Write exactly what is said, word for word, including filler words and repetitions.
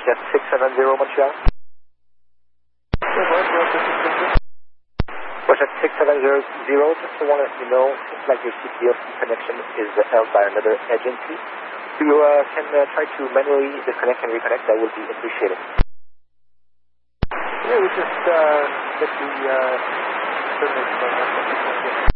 WestJet six seven zero Montreal. WestJet six seven zero, just want to let you know, seems like your C P L C connection is held by another agency. If you uh, can uh, try to manually disconnect and reconnect, that would be appreciated. Yeah, we just uh, get the uh, service.